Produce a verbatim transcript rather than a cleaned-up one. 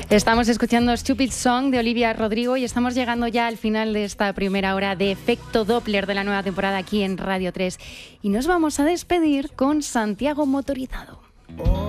Estamos escuchando Stupid Song de Olivia Rodrigo y estamos llegando ya al final de esta primera hora de Efecto Doppler de la nueva temporada aquí en Radio tres. Y nos vamos a despedir con Santiago Motorizado.